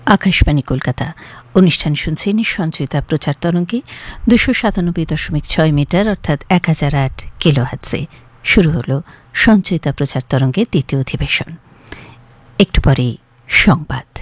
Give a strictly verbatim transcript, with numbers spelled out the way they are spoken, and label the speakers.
Speaker 1: আকাশবাণী কলকাতা। অনুষ্ঠান শুনছেন সঞ্চিতা প্রচার তরঙ্গে দুশো সাতানব্বই দশমিক ছয় মিটার অর্থাৎ এক হাজার আট কিলো হার্টজে। শুরু হল সঞ্চিতা প্রচার তরঙ্গের দ্বিতীয় অধিবেশন। একটু পরেই সংবাদ।